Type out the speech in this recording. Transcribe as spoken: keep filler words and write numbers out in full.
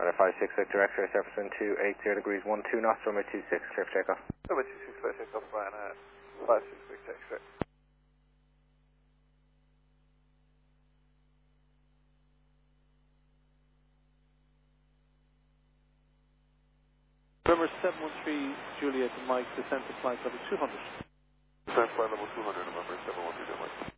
five six Victor X-ray, surface wind two eight zero degrees one two knots, runway two six, clear for takeoff. Runway two six, clear for takeoff, Ryanair five six Victor X-ray. November seven one three, Juliet and Mike, descent to flight level two hundred. Descent flight level two hundred, November seven one three, Mike.